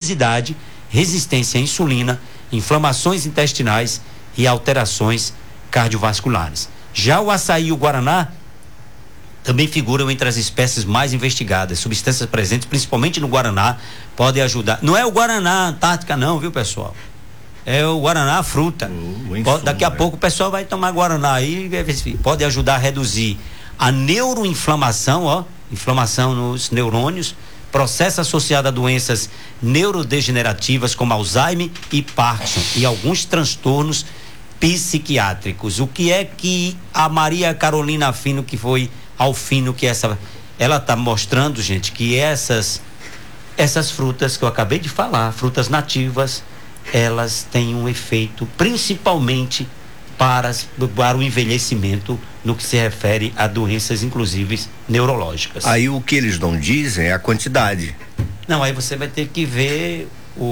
obesidade, resistência à insulina, inflamações intestinais e alterações cardiovasculares. Já o açaí e o guaraná também figuram entre as espécies mais investigadas. Substâncias presentes, principalmente no guaraná, podem ajudar. Não é o guaraná Antártica não, viu, pessoal? É o guaraná fruta. Daqui a pouco o pessoal vai tomar guaraná aí, pode ajudar a reduzir a neuroinflamação, inflamação nos neurônios, processo associado a doenças neurodegenerativas como Alzheimer e Parkinson e alguns transtornos psiquiátricos. O que é que a Maria Carolina Alfino, que foi Alfino, ela está mostrando, gente, que essas frutas que eu acabei de falar, frutas nativas, elas têm um efeito principalmente para o envelhecimento no que se refere a doenças, inclusive neurológicas. Aí o que eles não dizem é a quantidade. Não, aí você vai ter que ver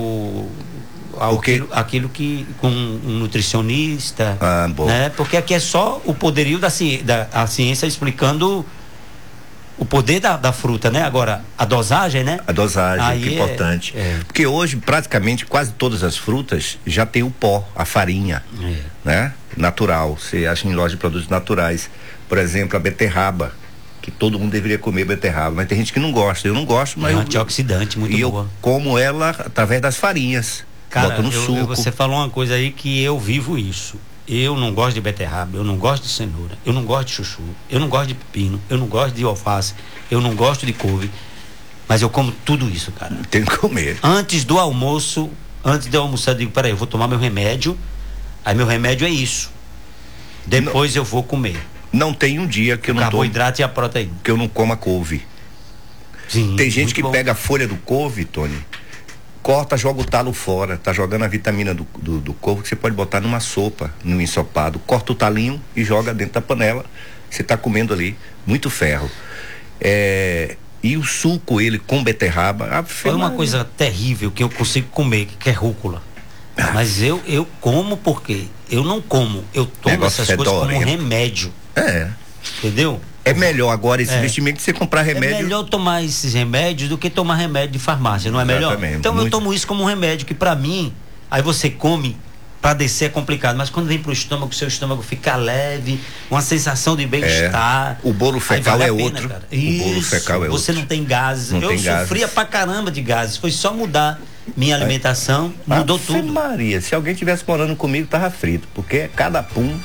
aquilo que com um nutricionista, né? Porque aqui é só o poderio da ciência explicando o poder da fruta, né? Agora, a dosagem, né? A dosagem, aí que é importante. Porque hoje, praticamente, quase todas as frutas já tem o pó, a farinha, né? Natural. Você acha em loja de produtos naturais. Por exemplo, a beterraba, que todo mundo deveria comer beterraba, mas tem gente que não gosta. Eu não gosto, mas... É um antioxidante muito boa. Eu como ela através das farinhas. Cara, boto no suco. Você falou uma coisa aí que eu vivo isso. Eu não gosto de beterraba, eu não gosto de cenoura, eu não gosto de chuchu, eu não gosto de pepino, eu não gosto de alface, eu não gosto de couve, mas eu como tudo isso, cara. Tem que comer. Antes de eu almoçar, eu digo, peraí, eu vou tomar meu remédio, aí meu remédio é isso. Depois eu vou comer. Não tem um dia que eu não carboidrato e a proteína. Que eu não coma couve. Sim, tem gente que pega a folha do couve, Tony, corta, joga o talo fora, tá jogando a vitamina do couve que você pode botar numa sopa, num ensopado, corta o talinho e joga dentro da panela, você tá comendo ali, muito ferro. E o suco, ele com beterraba, foi uma coisa terrível que eu consigo comer, que é rúcula. Mas eu como porque eu não como, eu tomo essas coisas como remédio. Entendeu? É melhor agora esse investimento que você comprar remédio. É melhor tomar esses remédios do que tomar remédio de farmácia, não é melhor? Então eu tomo isso como um remédio que pra mim, aí você come, pra descer é complicado, mas quando vem pro estômago, seu estômago fica leve, uma sensação de bem-estar. O bolo fecal é outro. O bolo fecal é outro. Você não tem gases. Eu sofria pra caramba de gases, foi só mudar minha alimentação, mudou tudo. Maria, se alguém tivesse morando comigo, tava frito, porque cada pum...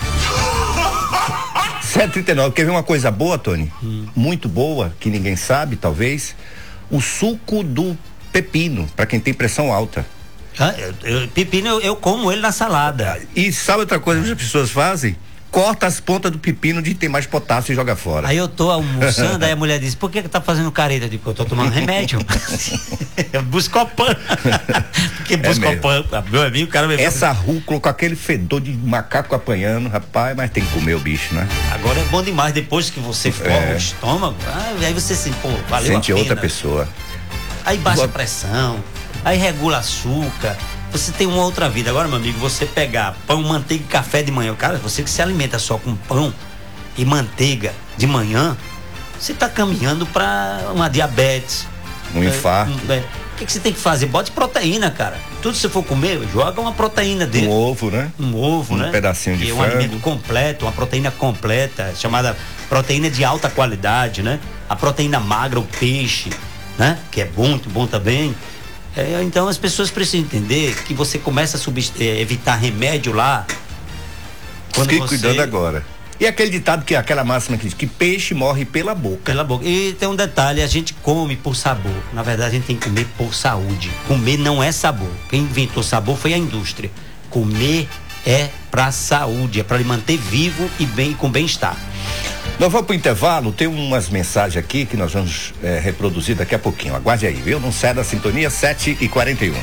7h39, quer ver uma coisa boa, Tony? Muito boa, que ninguém sabe, talvez. O suco do pepino, para quem tem pressão alta. Pepino, eu como ele na salada. E sabe outra coisa que as pessoas fazem? Corta as pontas do pepino de ter mais potássio e joga fora. Aí eu tô almoçando, aí a mulher diz, por que tá fazendo careta? Eu digo, eu tô tomando remédio. Buscopan. Porque Buscopan, meu amigo, o cara me... Essa rúcula com aquele fedor de macaco apanhando, rapaz, mas tem que comer o bicho, né? Agora é bom demais, depois que você forma o estômago, aí você se, valeu sente a pena. Outra pessoa. Aí baixa a pressão, aí regula açúcar. Você tem uma outra vida. Agora, meu amigo, você pegar pão, manteiga e café de manhã, cara, você que se alimenta só com pão e manteiga de manhã, você tá caminhando para uma diabetes, um infarto. O que você tem que fazer? Bote proteína, cara. Tudo que você for comer, joga uma proteína dentro. Um ovo, né? Um ovo, né? Um pedacinho de frango. Um alimento completo, uma proteína completa, chamada proteína de alta qualidade, né? A proteína magra, o peixe, né? Que é bom, muito bom também. Então as pessoas precisam entender que você começa a evitar remédio lá. Fique cuidando agora. E aquele ditado, que aquela máxima que diz que peixe morre pela boca. Pela boca. E tem um detalhe, a gente come por sabor. Na verdade, a gente tem que comer por saúde. Comer não é sabor. Quem inventou sabor foi a indústria. Comer é pra saúde, é pra lhe manter vivo e com bem-estar. Nós vamos pro intervalo, tem umas mensagens aqui que nós vamos reproduzir daqui a pouquinho. Aguarde aí, viu? Não sai da sintonia, 7h41.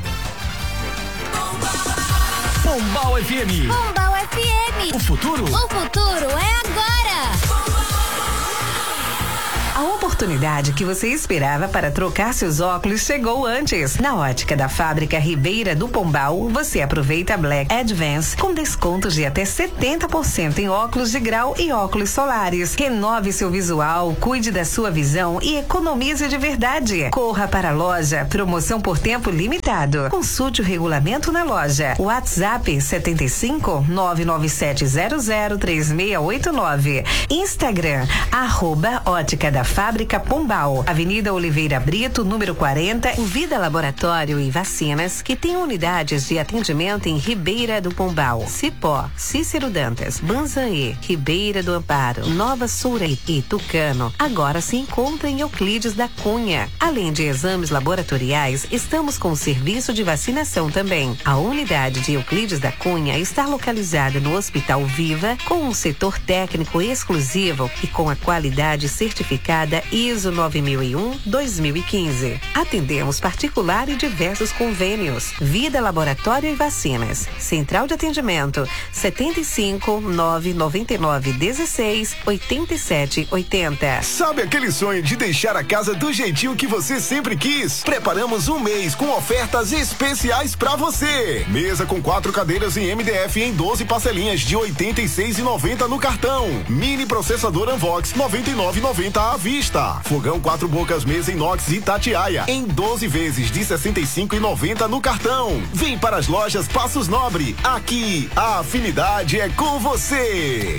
Pombal FM. Pombal FM. O futuro é agora. A oportunidade que você esperava para trocar seus óculos chegou antes. Na Ótica da Fábrica Ribeira do Pombal, você aproveita Black Advance com descontos de até 70% em óculos de grau e óculos solares. Renove seu visual, cuide da sua visão e economize de verdade. Corra para a loja, promoção por tempo limitado. Consulte o regulamento na loja. WhatsApp 75 99700 3689. Instagram @Ótica da Fábrica Pombal, Avenida Oliveira Brito, número 40, Vida Laboratório e Vacinas, que tem unidades de atendimento em Ribeira do Pombal, Cipó, Cícero Dantas, Banzaê, Ribeira do Amparo, Nova Surei e Tucano. Agora se encontra em Euclides da Cunha. Além de exames laboratoriais, estamos com o serviço de vacinação também. A unidade de Euclides da Cunha está localizada no Hospital Viva, com um setor técnico exclusivo e com a qualidade certificada ISO 9001-2015. Atendemos particular e diversos convênios. Vida Laboratório e Vacinas. Central de atendimento 75 999 16 87 80. Sabe aquele sonho de deixar a casa do jeitinho que você sempre quis? Preparamos um mês com ofertas especiais pra você. Mesa com 4 cadeiras em MDF em 12 parcelinhas de R$ 86,90 no cartão. Mini processador Unvox 99,90 à vista. Fogão 4 bocas mesa inox Itatiaia em 12 vezes de R$ 65,90 no cartão. Vem para as lojas Passos Nobre. Aqui a afinidade é com você.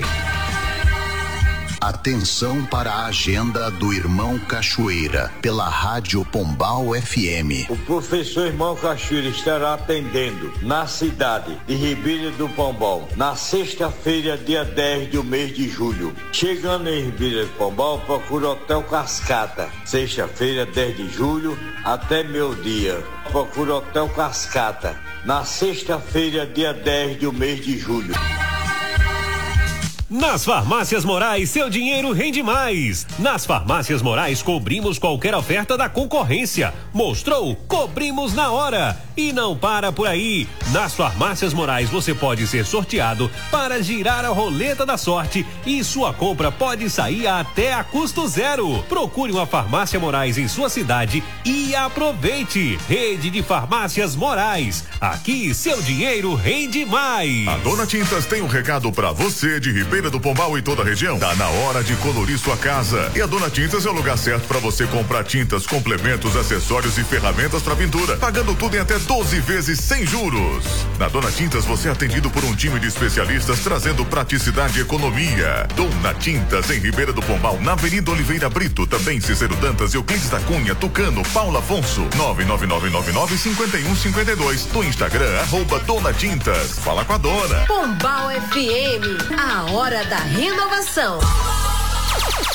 Atenção para a agenda do Irmão Cachoeira, pela Rádio Pombal FM. O professor Irmão Cachoeira estará atendendo na cidade de Ribeira do Pombal, na sexta-feira, dia 10 do mês de julho. Chegando em Ribeira do Pombal, procura o Hotel Cascata. Sexta-feira, 10 de julho, até meio-dia. Procura o Hotel Cascata. Na sexta-feira, dia 10 do mês de julho. Nas Farmácias Morais, seu dinheiro rende mais. Nas Farmácias Morais, cobrimos qualquer oferta da concorrência. Mostrou? Cobrimos na hora. E não para por aí. Nas Farmácias Morais, você pode ser sorteado para girar a roleta da sorte e sua compra pode sair até a custo zero. Procure uma Farmácia Morais em sua cidade e aproveite. Rede de Farmácias Morais. Aqui, seu dinheiro rende mais. A Dona Tintas tem um recado para você de Ribeira do Pombal e toda a região. Tá na hora de colorir sua casa. E a Dona Tintas é o lugar certo para você comprar tintas, complementos, acessórios e ferramentas para pintura, pagando tudo em até 12 vezes sem juros. Na Dona Tintas você é atendido por um time de especialistas trazendo praticidade e economia. Dona Tintas em Ribeira do Pombal, na Avenida Oliveira Brito, também Cícero Dantas, Euclides da Cunha, Tucano, Paula Afonso, 999995152. Do Instagram, @Dona Tintas. Fala com a dona. Pombal FM, a hora da renovação.